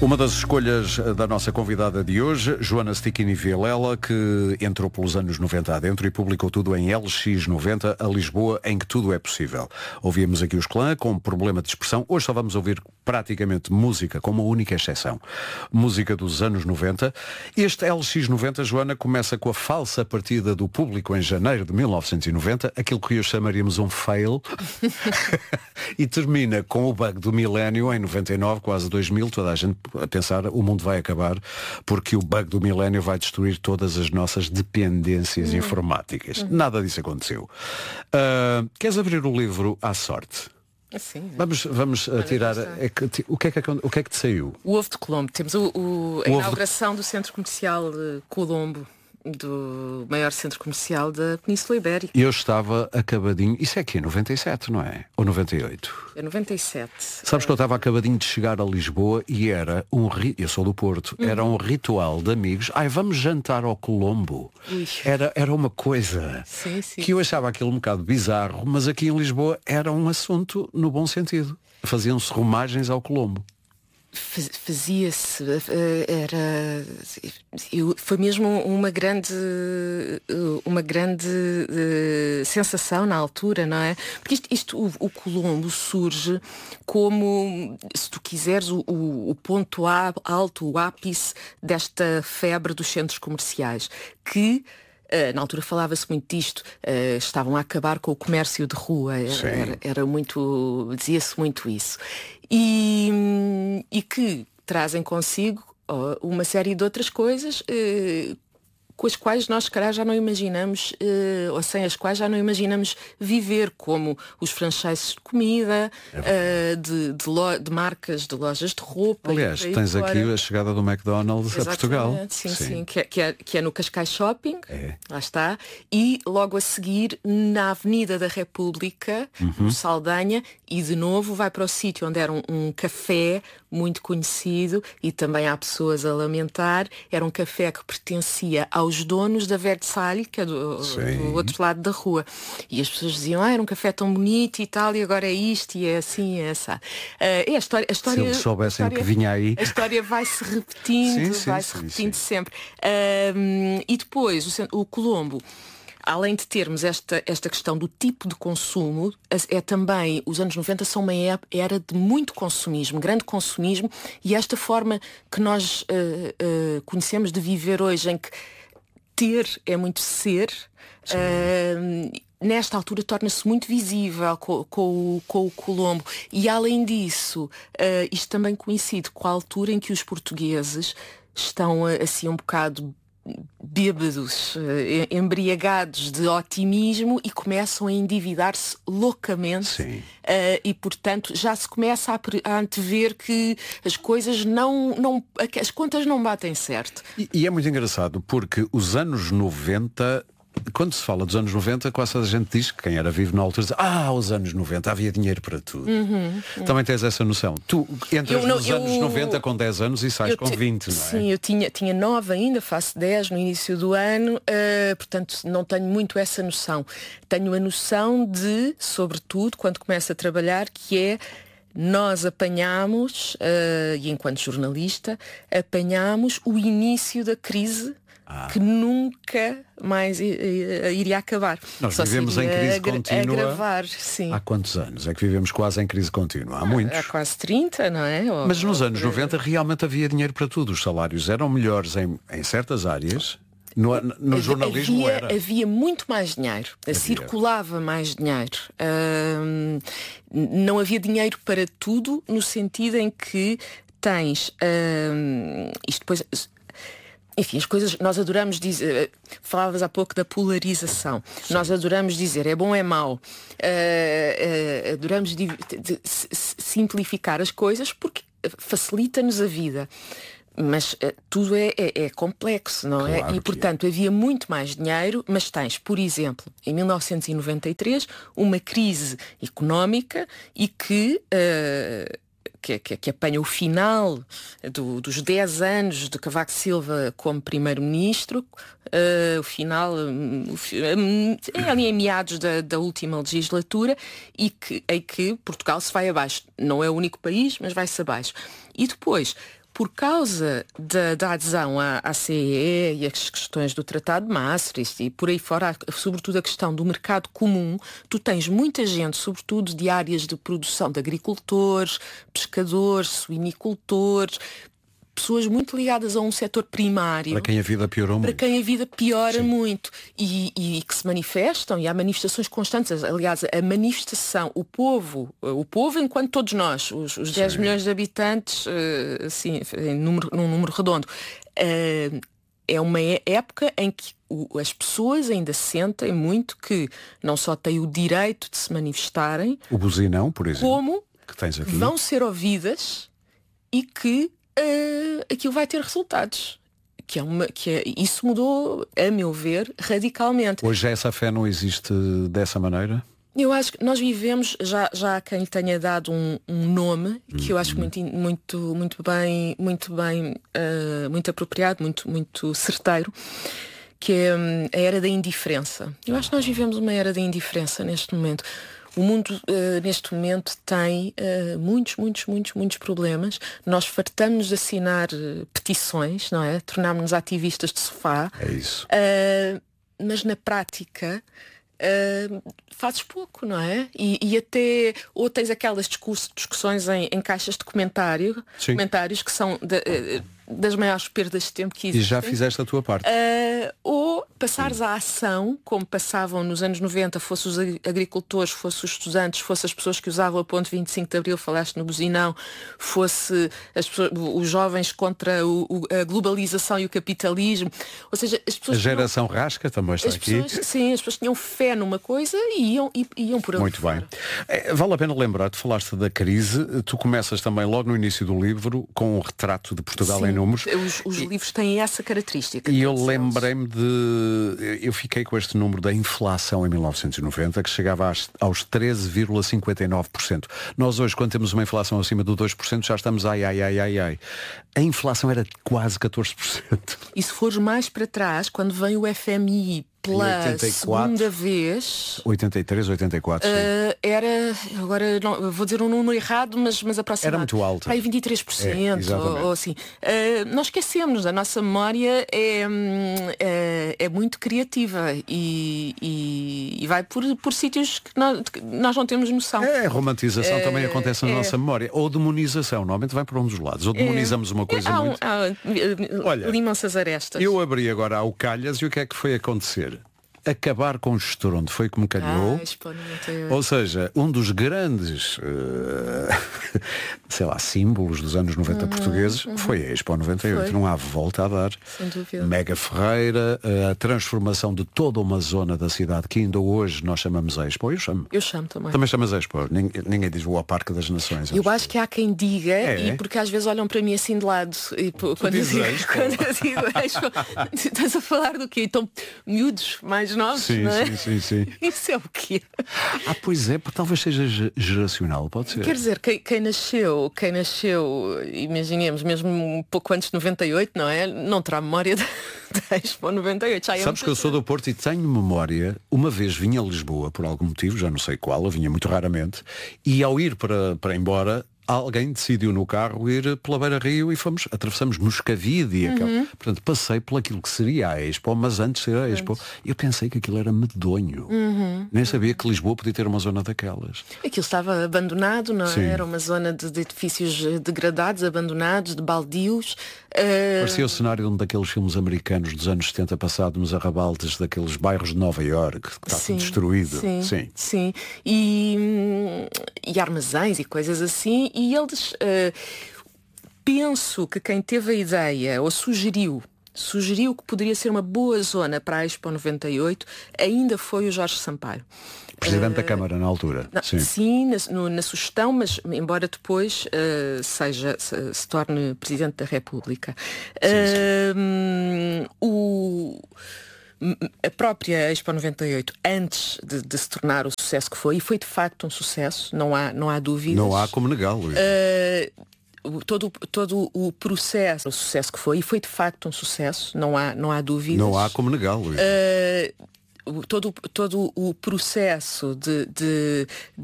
Uma das escolhas da nossa convidada de hoje, Joana Stickini Vilela, que entrou pelos anos 90 adentro e publicou tudo em LX90, a Lisboa em que tudo é possível. Ouvíamos aqui os Clã com problema de expressão. Hoje só vamos ouvir praticamente música, com uma única exceção. Música dos anos 90. Este LX90, Joana, começa com a falsa partida do público em janeiro de 1990, aquilo que hoje chamaríamos um fail, e termina com o bug do milénio em 99, quase 2000, toda a gente a pensar o mundo vai acabar porque o bug do milénio vai destruir todas as nossas dependências informáticas. Nada disso aconteceu. Queres abrir o livro à sorte? Sim. Vamos tirar. O que é que te saiu? O ovo de Colombo. Temos a inauguração do Centro Comercial Colombo, do maior centro comercial da Península Ibérica. Eu estava acabadinho. Isso é aqui, 97, não é? Ou 98? É 97. Sabes que eu estava acabadinho de chegar a Lisboa e era eu sou do Porto, era um ritual de amigos. Vamos jantar ao Colombo. Era uma coisa que eu achava aquilo um bocado bizarro, mas aqui em Lisboa era um assunto no bom sentido. Faziam-se romagens ao Colombo. Fazia-se, foi mesmo uma grande sensação na altura, não é? Porque o Colombo surge como, se tu quiseres, o ponto alto, o ápice desta febre dos centros comerciais, que na altura falava-se muito disto, estavam a acabar com o comércio de rua, era muito, dizia-se muito isso. E que trazem consigo uma série de outras coisas com as quais nós, se calhar, já não imaginamos, ou sem as quais já não imaginamos viver, como os franchises de comida, de marcas, de lojas de roupa. Aliás, tens aqui a chegada do McDonald's a Portugal. Sim. Que é no Cascais Shopping, lá está, e logo a seguir na Avenida da República, no Saldanha, e de novo vai para o sítio onde era um café muito conhecido, e também há pessoas a lamentar, era um café que pertencia aos donos da Versailles, que é do outro lado da rua. E as pessoas diziam, era um café tão bonito e tal, e agora é isto, e é assim, é essa. A história, se eles soubessem que vinha aí. A história vai-se repetindo, repetindo sempre. E depois, o Colombo, além de termos esta questão do tipo de consumo, é também, os anos 90 são uma era de muito consumismo, grande consumismo, e esta forma que nós conhecemos de viver hoje, em que ter é muito ser, nesta altura torna-se muito visível com o Colombo. E além disso, isto também coincide com a altura em que os portugueses estão assim um bocado bêbados, embriagados de otimismo, e começam a endividar-se loucamente. E portanto já se começa a antever que as coisas as contas não batem certo. E é muito engraçado porque os anos 90, quando se fala dos anos 90, quase a gente diz que quem era vivo na altura diz, os anos 90 havia dinheiro para tudo. Também tens essa noção. Tu entras nos anos 90 com 10 anos e sais com 20, não é? Sim, eu tinha 9 ainda, faço 10 no início do ano, portanto não tenho muito essa noção. Tenho a noção de, sobretudo, quando começo a trabalhar, que é nós apanhamos, e enquanto jornalista, apanhamos o início da crise que nunca mais iria acabar. Nós vivemos em crise contínua agravar, sim. Há quantos anos? É que vivemos quase em crise contínua? Há muitos. Há quase 30, não é? Mas nos anos 90 realmente havia dinheiro para tudo. Os salários eram melhores em certas áreas. No jornalismo havia muito mais dinheiro, circulava mais dinheiro. Não havia dinheiro para tudo, no sentido em que tens isto depois. Enfim, as coisas, nós adoramos dizer, falavas há pouco da polarização, nós adoramos dizer é bom, é mau, adoramos simplificar as coisas porque facilita-nos a vida. Mas tudo é complexo, não é? Claro, e portanto havia muito mais dinheiro, mas tens, por exemplo, em 1993, uma crise económica e que apanha o final dos 10 anos de Cavaco Silva como primeiro-ministro, o final ali em meados da última legislatura, em que Portugal se vai abaixo. Não é o único país, mas vai-se abaixo. E depois por causa da adesão à CEE e as questões do Tratado de Maastricht e por aí fora, sobretudo a questão do mercado comum, tu tens muita gente, sobretudo de áreas de produção de agricultores, pescadores, suinicultores, pessoas muito ligadas a um setor primário. Para quem a vida piorou muito. Para quem a vida piora muito. E que se manifestam, e há manifestações constantes. Aliás, a manifestação, o povo enquanto todos nós, os 10 milhões de habitantes, assim, num número redondo, é uma época em que as pessoas ainda sentem muito que não só têm o direito de se manifestarem, o buzinão, por exemplo, como que tens aqui, vão ser ouvidas e que aquilo vai ter resultados. Isso mudou, a meu ver, radicalmente. Hoje essa fé não existe dessa maneira? Eu acho que nós vivemos, já há quem lhe tenha dado um nome que eu acho muito bem, muito apropriado, muito certeiro, que é a era da indiferença. Eu acho que nós vivemos uma era da indiferença neste momento. O mundo, neste momento, tem muitos problemas. Nós fartamos de assinar petições, não é? Tornámos-nos ativistas de sofá. É isso. Mas na prática fazes pouco, não é? E até, ou tens aquelas discussões em caixas de comentários que são das maiores perdas de tempo que existem. E já fizeste a tua parte. Ou passares à ação, como passavam nos anos 90, fosse os agricultores, fosse os estudantes, fosse as pessoas que usavam a ponte 25 de Abril, falaste no buzinão, fosse os jovens contra a globalização e o capitalismo. Ou seja, as pessoas... A geração rasca também está aqui. Sim, as pessoas tinham fé numa coisa e iam por ali. Muito bem. Vale a pena lembrar, tu falaste da crise, tu começas também logo no início do livro com um retrato de Portugal em números. Os livros têm essa característica. E eu lembrei-me eu fiquei com este número da inflação em 1990, que chegava aos 13,59%. Nós hoje, quando temos uma inflação acima do 2%, já estamos ai. A inflação era quase 14%. E se fores mais para trás, quando vem o FMI pela segunda vez... 83, 84, sim. Era, agora não, vou dizer um número errado, mas aproximado. Era muito alto. Para aí 23%, ou assim. Nós esquecemos, a nossa memória é muito criativa e vai por sítios que nós não temos noção. A romantização também acontece na nossa memória. Ou demonização, normalmente vai por um dos lados. Ou demonizamos uma coisa muito... Olha, limam-se as arestas. Eu abri agora ao calhas e o que é que foi acontecer? Acabar com o estrondo foi como calhou. Ou seja, um dos grandes sei lá, símbolos dos anos 90 portugueses foi a Expo 98. Foi. Não há volta a dar. Sem dúvida. Mega Ferreira, a transformação de toda uma zona da cidade que ainda hoje nós chamamos Expo. Eu chamo também. Também chamas Expo. Ninguém diz o Parque das Nações. Eu acho que há quem diga, e porque às vezes olham para mim assim de lado e quando eu digo Expo, estás a falar do quê? Então, miúdos mais novos, sim, não é? Sim. Isso é o quê? Pois é, porque talvez seja geracional, pode ser. Quer dizer, quem nasceu, imaginemos, mesmo um pouco antes de 98, não é? Não terá memória da Expo 98. Sabes que eu sou do Porto e tenho memória, uma vez vim a Lisboa, por algum motivo, já não sei qual, eu vinha muito raramente, e ao ir para embora, alguém decidiu no carro ir pela Beira Rio e atravessamos Moscavide e portanto passei por aquilo que seria a Expo, mas antes de ser a Expo eu pensei que aquilo era medonho. Nem sabia que Lisboa podia ter uma zona daquelas. Aquilo estava abandonado, não é? Era uma zona de edifícios degradados, abandonados, de baldios. Parecia o cenário de um daqueles filmes americanos dos anos 70 passado nos arrabaldes daqueles bairros de Nova Iorque, que está tudo destruído. Sim. E armazéns e coisas assim. E eles, penso que quem teve a ideia, ou sugeriu que poderia ser uma boa zona para a Expo 98, ainda foi o Jorge Sampaio. Presidente da Câmara na altura. Sim, na sugestão, mas embora depois se torne Presidente da República. A própria Expo 98, antes de se tornar o sucesso que foi, e foi de facto um sucesso, não há dúvidas. Não há como negá-lo. Todo o processo, o sucesso que foi, e foi de facto um sucesso, não há dúvidas. Não há como negá-lo. Todo o processo de